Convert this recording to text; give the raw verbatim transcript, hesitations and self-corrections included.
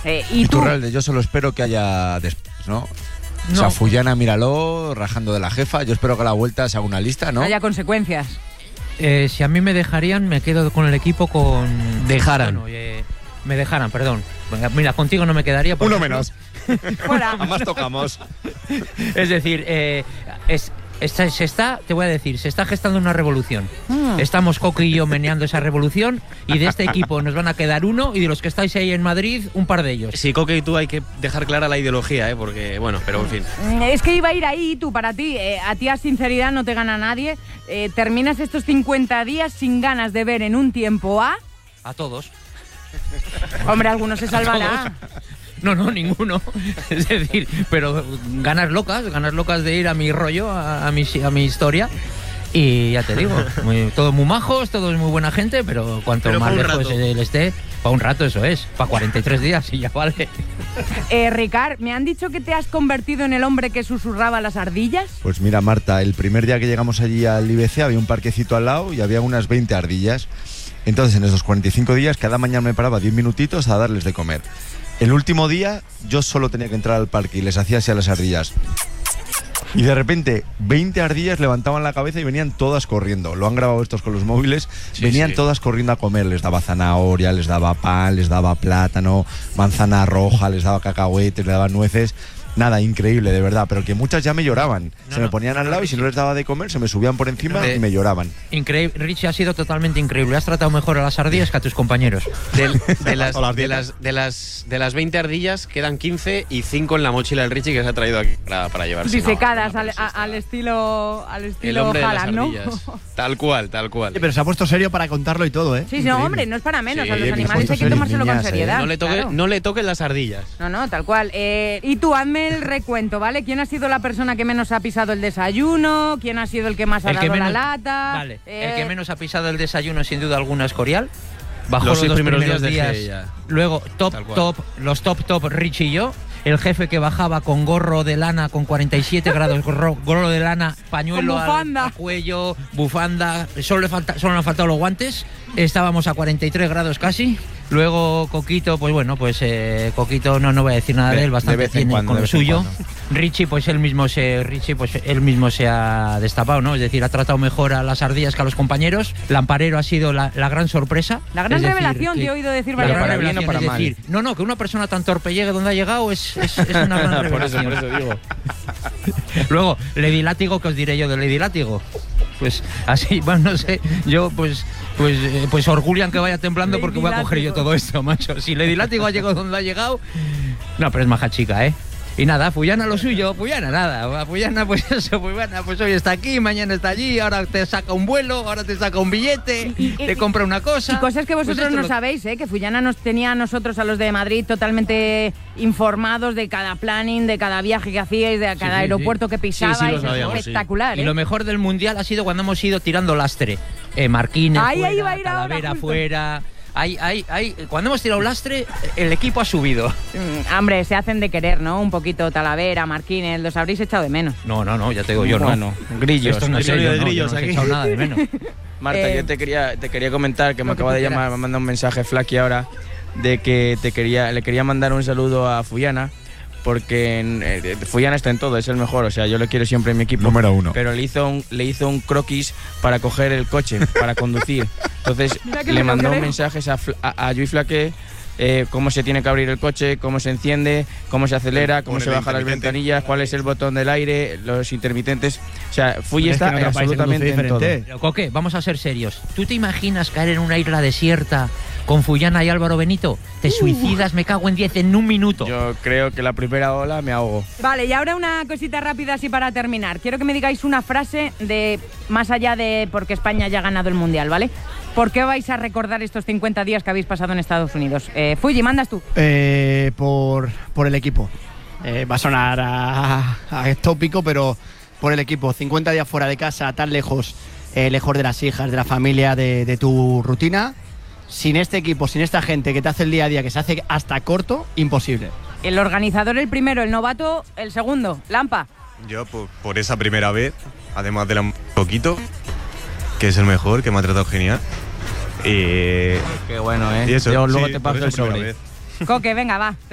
Eh, ¿Y tú? Iturralde, yo solo espero que haya después, ¿no? No. O sea, Fullana, míralo, rajando de la jefa. Yo espero que a la vuelta se haga una lista, ¿no? Haya consecuencias. Eh, si a mí me dejarían, me quedo con el equipo con... Dejaran. Bueno, eh, me dejaran, perdón. Mira, contigo no me quedaría. Uno ejemplo. menos. Fuera. Además tocamos. Es decir, eh, es, está, se está, te voy a decir, se está gestando una revolución. Mm. Estamos Coque y yo meneando esa revolución y de este equipo nos van a quedar uno y de los que estáis ahí en Madrid, un par de ellos. Sí, Coque y tú hay que dejar clara la ideología, ¿eh? Porque, bueno, pero en fin. Es que iba a ir ahí, tú, para ti. Eh, a ti a sinceridad no te gana nadie. Eh, terminas estos cincuenta días sin ganas de ver en un tiempo a... A todos. Hombre, alguno se salvará. No, no, ninguno. Es decir, pero ganas locas, ganas locas de ir a mi rollo, a, a, mi, a mi historia. Y ya te digo, muy, todos muy majos, todos muy buena gente, pero cuanto pero más lejos lejos él esté, para un rato eso es, para cuarenta y tres días y ya vale. Eh, Ricard, me han dicho que te has convertido en el hombre que susurraba las ardillas. Pues mira, Marta, el primer día que llegamos allí al I B C había un parquecito al lado y había unas veinte ardillas. Entonces, en esos cuarenta y cinco días, cada mañana me paraba diez minutitos a darles de comer. El último día, yo solo tenía que entrar al parque y les hacía así a las ardillas. Y de repente, veinte ardillas levantaban la cabeza y venían todas corriendo. Lo han grabado estos con los móviles. Sí, venían sí. todas corriendo a comer. Les daba zanahoria, les daba pan, les daba plátano, manzana roja, les daba cacahuetes, les daba nueces. Nada, increíble, de verdad. Pero que muchas ya me lloraban. No, se me no. ponían al lado y si no les daba de comer, se me subían por encima De- y me lloraban. Increíble, Richie, ha sido totalmente increíble. Has tratado mejor a las ardillas que a tus compañeros. Del- de, las, O las de, dietas. las, de, las, de las veinte ardillas quedan quince y cinco en la mochila del Richie que se ha traído aquí para, para llevarse. Disecadas No, no, al, pero sí a- está. al estilo, al El estilo hombre de las Haaland, ¿no? ardillas. Tal cual, tal cual. Pero se ha puesto serio para contarlo y todo, ¿eh? Sí, sí, no, hombre, no es para menos. Sí, a los me animales puesto hay que serio, tomárselo con niñas, ¿eh? seriedad. No le, toque, claro. no le toquen las ardillas. No, no, tal cual. Eh, y tú, hazme el recuento, ¿vale? ¿Quién ha sido la persona que menos ha pisado el desayuno? ¿Quién ha sido el que más ha El que dado menos- la lata? Vale, Eh, el que menos ha pisado el desayuno sin duda alguna es Corial. Bajó Los los, seis dos primeros primeros, días días. dejé ya. Luego, top, Tal cual. top, los top, top, Richie y yo. El jefe que bajaba con gorro de lana con cuarenta y siete grados, gorro, gorro de lana, pañuelo Con al, bufanda. al cuello, bufanda. Solo le, falta, solo le han faltado los guantes. Estábamos a cuarenta y tres grados casi. Luego Coquito, pues bueno, pues eh, Coquito no, no voy a decir nada de, De- él, de bastante vez en tiene cuando, con de lo vez en suyo. cuando. Richie, pues él mismo se Richie, pues él mismo se ha destapado, ¿no? Es decir, ha tratado mejor a las ardillas que a los compañeros. Lamparero ha sido la, la gran sorpresa. La gran Es decir, revelación, que- te he oído decir la varias gran para veces. bien o revelación, para es mal. decir, no, no, que una persona tan torpe llegue donde ha llegado es, es, es una gran Por eso, revelación. por eso digo. Luego, Lady Látigo, ¿qué os diré yo de Lady Látigo? Pues así, bueno, no sé, yo pues pues eh, pues orgullan que vaya temblando Lady porque voy a coger yo Látigo. todo esto, macho. Si Lady Látigo ha llegado donde ha llegado, no, pero es maja chica, ¿eh? Y nada, Fullana lo suyo, Fullana nada, Fullana pues eso, Fullana pues hoy está aquí, mañana está allí, ahora te saca un vuelo, ahora te saca un billete, Y- y- te y- compra una cosa. Y cosas que Pues vosotros esto no lo- sabéis, ¿eh? Que Fullana nos tenía a nosotros, a los de Madrid, totalmente informados de cada planning, de cada viaje que hacíais, de cada sí, aeropuerto sí. que pisabais. Sí, sí, lo Es sabíamos, sí. espectacular, Y ¿eh? lo mejor del mundial ha sido cuando hemos ido tirando lastre. Eh, Marquines Ahí, fuera, ahí iba a ir ahora, Talavera justo. fuera. Ahí, ahí, ahí. Cuando hemos tirado lastre, el equipo ha subido. Mm, hombre, se hacen de querer, ¿no? Un poquito Talavera, Marquines, los habréis echado de menos. No, no, no, ya te digo yo, Bueno, no. grillos. Esto no es Hay serio, de no, grillos yo no os he aquí. echado nada de menos. Marta, Eh, yo te quería, te quería comentar que me lo que acaba tú de llamar, quieras. me ha mandado un mensaje Flaky ahora de que te quería, le quería mandar un saludo a Fullana porque eh, Fullana está en todo, es el mejor, o sea, yo lo quiero siempre en mi equipo. Número uno. Pero le hizo un, le hizo un croquis para coger el coche, para conducir. Entonces Mira que me le lo mandó creo. mensajes a, Fla- a, a Lluís Flaque, eh, cómo se tiene que abrir el coche, cómo se enciende, cómo se acelera, cómo Con se el baja las intermitente. ventanillas, cuál es el botón del aire, los intermitentes. O sea, Fuy Es que está en otro país se absolutamente conduce en todo. diferente. Pero, Coque, vamos a ser serios. ¿Tú te imaginas caer en una isla desierta con Fullana y Álvaro Benito? Te suicidas, me cago en diez en un minuto. Yo creo que la primera ola me ahogo. Vale, y ahora una cosita rápida así para terminar. Quiero que me digáis una frase de más allá de porque España ya ha ganado el Mundial, ¿vale? ¿Por qué vais a recordar estos cincuenta días que habéis pasado en Estados Unidos? Eh, Fuji, mandas tú. Eh, por, por el equipo. Eh, va a sonar a, a tópico, pero por el equipo. cincuenta días fuera de casa, tan lejos, eh, lejos de las hijas, de la familia, de, de tu rutina. Sin este equipo, sin esta gente que te hace el día a día, que se hace hasta corto, imposible. El organizador el primero, el novato el segundo. Lampa. Yo, por, por esa primera vez, además de la poquito, que es el mejor, que me ha tratado genial. Y, Qué bueno, ¿eh? y eso, Yo luego sí, te por paso esa el primera sobre. vez. Coque, venga, va.